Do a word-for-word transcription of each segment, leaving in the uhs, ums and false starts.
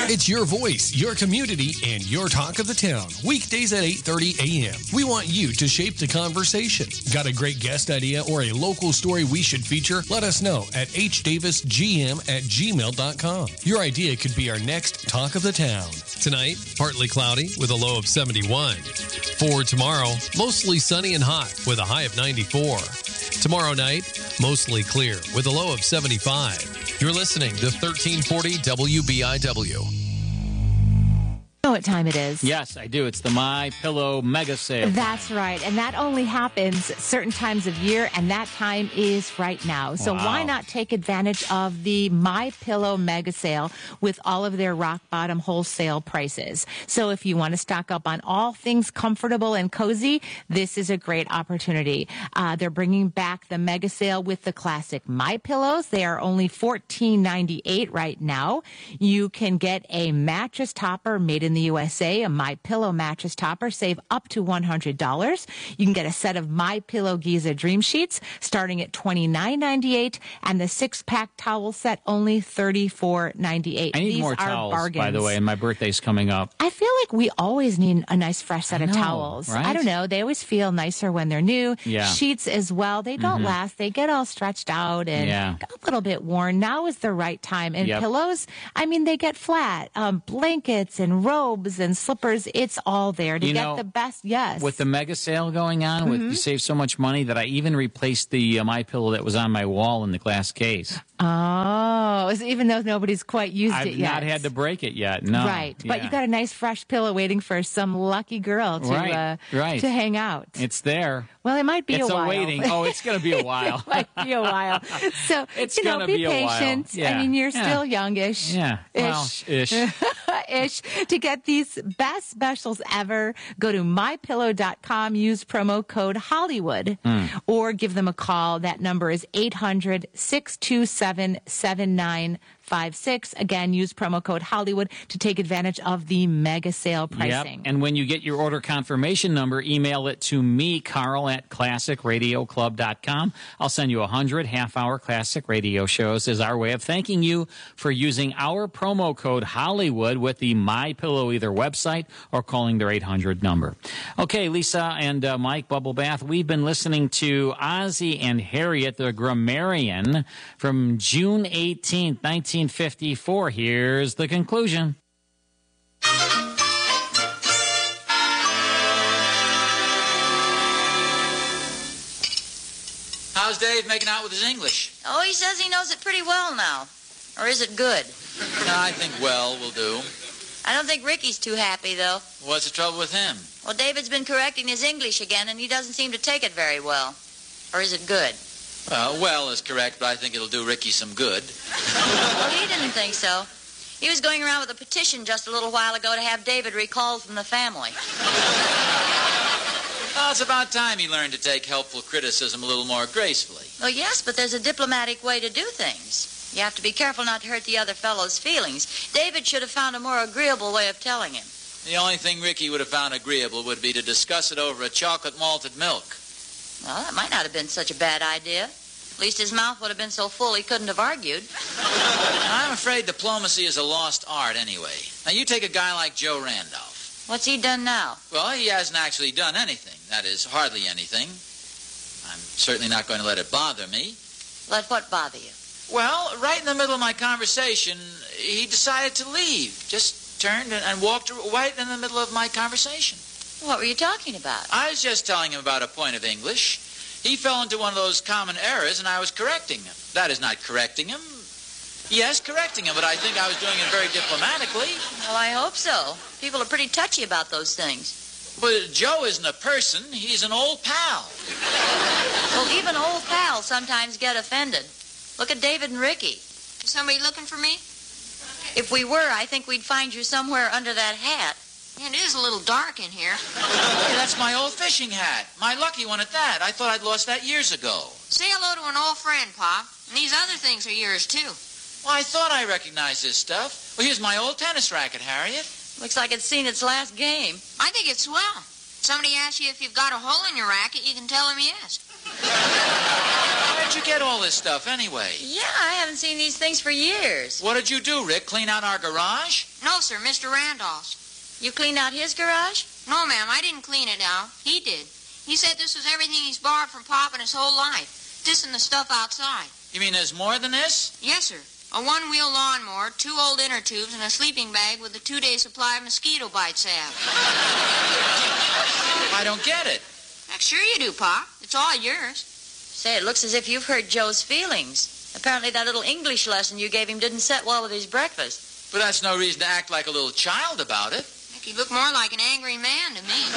It's your voice, your community, and your talk of the town. Weekdays at eight thirty a.m. We want you to shape the conversation. Got a great guest idea or a local story we should feature? Let us know at h davis g m at gmail dot com. Your idea could be our next talk of the town. Tonight, partly cloudy with a low of seventy-one. For tomorrow, mostly sunny and hot with a high of ninety-four. Tomorrow night, mostly clear with a low of seventy-five. You're listening to thirteen forty W B I W. You know what time it is? Yes, I do. It's the My Pillow Mega Sale. That's right. And that only happens certain times of year, and that time is right now. So Wow. why not take advantage of the My Pillow Mega Sale with all of their rock bottom wholesale prices? So if you want to stock up on all things comfortable and cozy, this is a great opportunity. Uh, they're bringing back the Mega Sale with the classic My Pillows. They are only fourteen ninety-eight right now. You can get a mattress topper made in the U S A, a My Pillow mattress topper, save up to one hundred dollars. You can get a set of My Pillow Giza Dream Sheets starting at twenty-nine ninety-eight, and the six-pack towel set only thirty-four ninety-eight. I need These more are towels, bargains. by the way, and my birthday's coming up. I feel like we always need a nice fresh set I of know, towels. right? I don't know. They always feel nicer when they're new. Yeah. Sheets as well. They don't Mhm. last. They get all stretched out and Yeah. a little bit worn. Now is the right time. And Yep. pillows, I mean, they get flat. Um, blankets and robes and slippers, it's all there to You get know, the best. Yes. With the mega sale going on, with Mhm. you save so much money that I even replaced the uh, My Pillow that was on my wall in the glass case. Oh, so even though nobody's quite used I've it yet. not had to break it yet. No. Right. But Yeah. you got a nice fresh pillow waiting for some lucky girl to Right, uh, right. to hang out. It's there. Well, it might be It's a while. waiting. Oh, it's going to be a while. It might be a while. So, It's you know, gonna be be a while. patient. I Yeah. mean, you're Yeah. still youngish. Yeah. Well, Ish. ish. Ish. To get these best specials ever, go to my pillow dot com, use promo code Hollywood, Mm. or give them a call. That number is eight hundred, six two seven, seven nine five six. Again, use promo code Hollywood to take advantage of the mega sale pricing. Yep. And when you get your order confirmation number, email it to me, Carl, at classic radio club dot com. I'll send you one hundred half-hour classic radio shows as our way of thanking you for using our promo code Hollywood with the My Pillow either website or calling their eight hundred number. Okay, Lisa and uh, Mike Bubble Bath, we've been listening to Ozzie and Harriet, the Grammarian, from June eighteenth, nineteen fifty-four. Here's the conclusion. How's Dave making out with his English? Oh, he says he knows it pretty well now. Or is it good? No, I think well will do. I don't think Ricky's too happy, though. What's the trouble with him? Well, David's been correcting his English again, and he doesn't seem to take it very well. Or is it good? Well, well is correct, but I think it'll do Ricky some good. Well, he didn't think so. He was going around with a petition just a little while ago to have David recalled from the family. Well, it's about time he learned to take helpful criticism a little more gracefully. Well, yes, but there's a diplomatic way to do things. You have to be careful not to hurt the other fellow's feelings. David should have found a more agreeable way of telling him. The only thing Ricky would have found agreeable would be to discuss it over a chocolate malted milk. Well, that might not have been such a bad idea. At least his mouth would have been so full he couldn't have argued. I'm afraid diplomacy is a lost art anyway. Now, you take a guy like Joe Randolph. What's he done now? Well, he hasn't actually done anything. That is, hardly anything. I'm certainly not going to let it bother me. Let what bother you? Well, right in the middle of my conversation, he decided to leave. Just turned and, and walked right in the middle of my conversation. What were you talking about? I was just telling him about a point of English. He fell into one of those common errors, and I was correcting him. That is not correcting him. Yes, correcting him, but I think I was doing it very diplomatically. Well, I hope so. People are pretty touchy about those things. But Joe isn't a person. He's an old pal. Well, even old pals sometimes get offended. Look at David and Ricky. Is somebody looking for me? If we were, I think we'd find you somewhere under that hat. It is a little dark in here. Hey, that's my old fishing hat. My lucky one at that. I thought I'd lost that years ago. Say hello to an old friend, Pop. And these other things are yours, too. Well, I thought I recognized this stuff. Well, here's my old tennis racket, Harriet. Looks like it's seen its last game. I think it's swell. If somebody asks you if you've got a hole in your racket, you can tell them yes. Wait Where'd you get all this stuff anyway? Yeah, I haven't seen these things for years. What did you do, Rick? Clean out our garage? No, sir, Mister Randolph's. You cleaned out his garage? No, ma'am, I didn't clean it out. He did. He said this was everything he's borrowed from Pop in his whole life. This and the stuff outside. You mean there's more than this? Yes, sir. A one-wheel lawnmower, two old inner tubes, and a sleeping bag with a two-day supply of mosquito bite salve. I don't get it. Heck, sure you do, Pop. It's all yours. Say, it looks as if you've hurt Joe's feelings. Apparently that little English lesson you gave him didn't set well with his breakfast. But that's no reason to act like a little child about it. Heck, he looked more like an angry man to me.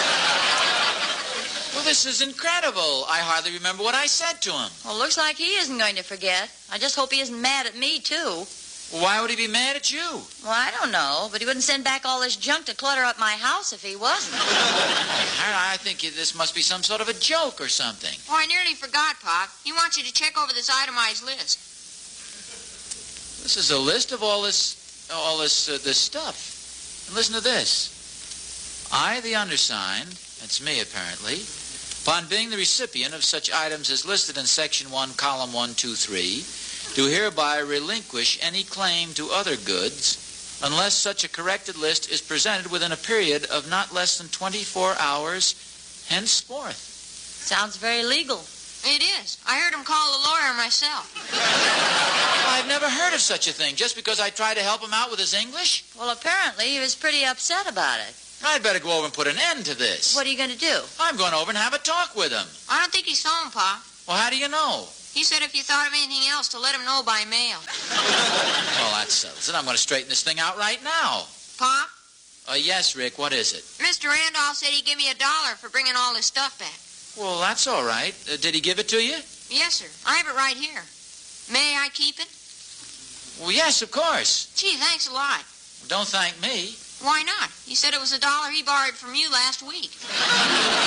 Well, this is incredible. I hardly remember what I said to him. Well, looks like he isn't going to forget. I just hope he isn't mad at me, too. Well, why would he be mad at you? Well, I don't know, but he wouldn't send back all this junk to clutter up my house if he wasn't. I, I think this must be some sort of a joke or something. Oh, I nearly forgot, Pop. He wants you to check over this itemized list. This is a list of all this, all this, uh, this stuff. And listen to this. I, the undersigned, that's me apparently, upon being the recipient of such items as listed in Section one, Column one two three, do hereby relinquish any claim to other goods unless such a corrected list is presented within a period of not less than twenty-four hours henceforth. Sounds very legal. It is. I heard him call a lawyer myself. I've never heard of such a thing just because I tried to help him out with his English. Well, apparently he was pretty upset about it. I'd better go over and put an end to this. What are you going to do? I'm going over and have a talk with him. I don't think he's home, Pa. Well, how do you know? He said if you thought of anything else to let him know by mail. Well, that settles it. I'm going to straighten this thing out right now. Pop? Uh, yes, Rick, what is it? Mister Randolph said he'd give me a dollar for bringing all this stuff back. Well, that's all right. Uh, did he give it to you? Yes, sir. I have it right here. May I keep it? Well, yes, of course. Gee, thanks a lot. Don't thank me. Why not? He said it was a dollar he borrowed from you last week.